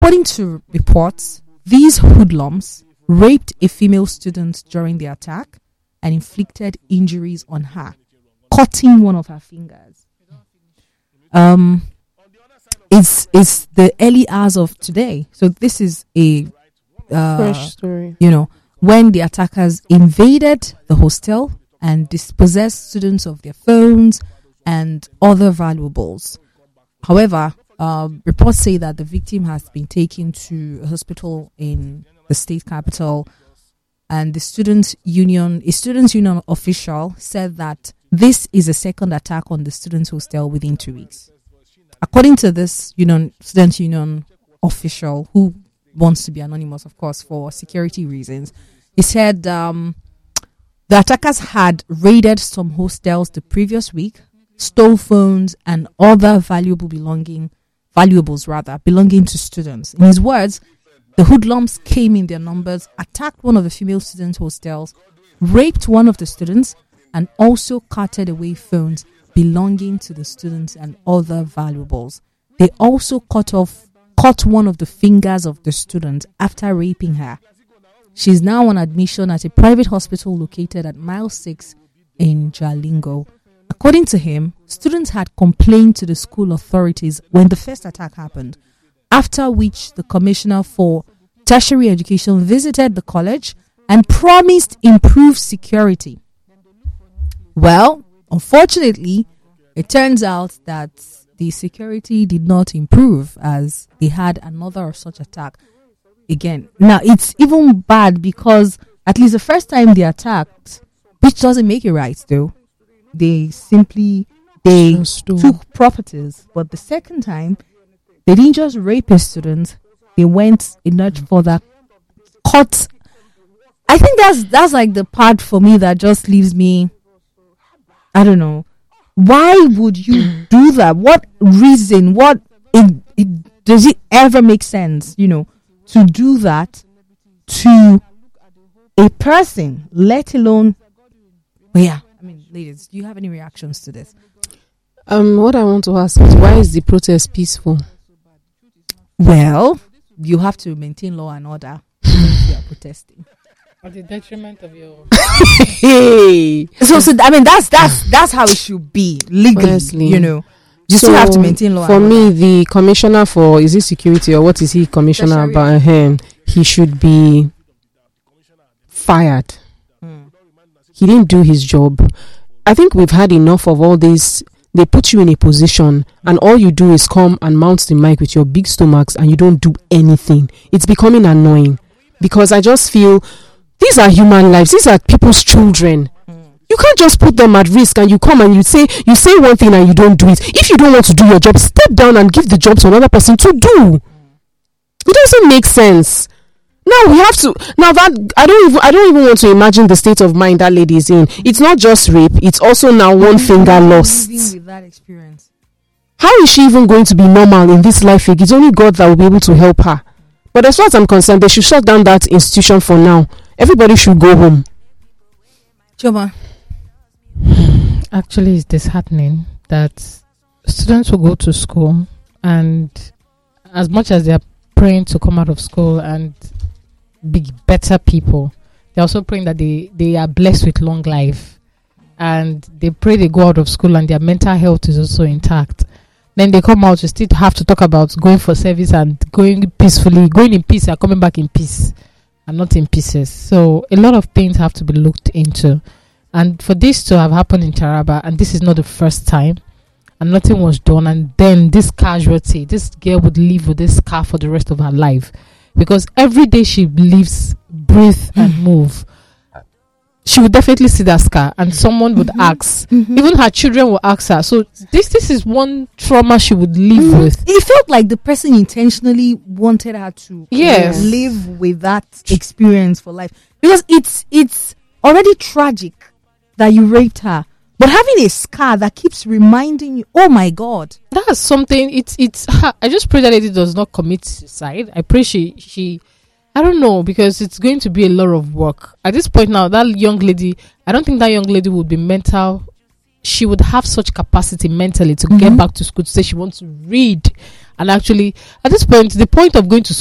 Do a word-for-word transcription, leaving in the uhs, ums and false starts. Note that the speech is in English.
According to reports, these hoodlums raped a female student during the attack and inflicted injuries on her, cutting one of her fingers. Um, it's it's the early hours of today, so this is a uh, fresh story. You know, when the attackers invaded the hostel and dispossessed students of their phones and other valuables. However, uh, reports say that the victim has been taken to a hospital in the state capital, and the student union, a students union official said that this is a second attack on the students' hostel within two weeks. According to this union, student union official, who wants to be anonymous, of course, for security reasons, he said um, the attackers had raided some hostels the previous week, stole phones and other valuable belonging, valuables rather, belonging to students. In his words, the hoodlums came in their numbers, attacked one of the female students' hostels, raped one of the students, and also carted away phones belonging to the students and other valuables. They also cut off, cut one of the fingers of the student after raping her. She is now on admission at a private hospital located at mile six in Jalingo. According to him, students had complained to the school authorities when the first attack happened, after which the Commissioner for Tertiary Education visited the college and promised improved security. Well, unfortunately, it turns out that the security did not improve as they had another of such attack again. Now, it's even bad because at least the first time they attacked, which doesn't make it right though, they simply, they took properties. But the second time, they didn't just rape a student, they went a notch further, cut. I think that's that's like the part for me that just leaves me, I don't know. Why would you do that? What reason? What it, it, does it ever make sense, you know, to do that to a person, let alone, well, yeah. I mean, ladies, do you have any reactions to this? Um, what I want to ask is, why is the protest peaceful? Well, you have to maintain law and order if you are protesting. At the detriment of your... hey. So, so, I mean, that's that's that's how it should be legally. Honestly. You know, you so still have to maintain law. For and me, order. the commissioner for is it security or what is he commissioner about him? He should be fired. Hmm. He didn't do his job. I think we've had enough of all this. They put you in a position and all you do is come and mount the mic with your big stomachs and you don't do anything. It's becoming annoying because I just feel these are human lives. These are people's children. Mm. You can't just put them at risk and you come and you say you say one thing and you don't do it. If you don't want to do your job, step down and give the job to another person to do. Mm. It doesn't make sense. Now we have to. Now that I don't even. I don't even want to imagine the state of mind that lady is in. It's not just rape. It's also now one finger lost. With that experience. How is she even going to be normal in this life? It's only God that will be able to help her. But as far as I'm concerned, they should shut down that institution for now. Everybody should go home. Choma. Actually, it's disheartening that students will go to school and as much as they are praying to come out of school and be better people, they're also praying that they, they are blessed with long life. And they pray they go out of school and their mental health is also intact. Then they come out, you still have to talk about going for service and going peacefully, going in peace and coming back in peace. And not in pieces. So a lot of things have to be looked into. And for this to have happened in Taraba, and this is not the first time, and nothing was done, and then this casualty, this girl would live with this scar for the rest of her life. Because every day she lives, breathe, and move, she would definitely see that scar, and someone would mm-hmm. ask. Mm-hmm. Even her children will ask her. So this this is one trauma she would live mm-hmm. with. It felt like the person intentionally wanted her to yes. live with that experience for life, because it's it's already tragic that you raped her, but having a scar that keeps reminding you, oh my God, that's something. It's it's. I just pray that lady does not commit suicide. I pray she she. I don't know, because it's going to be a lot of work. At this point now, that young lady, I don't think that young lady would be mental. She would have such capacity mentally to mm-hmm. get back to school, to say she wants to read and actually, at this point, the point of going to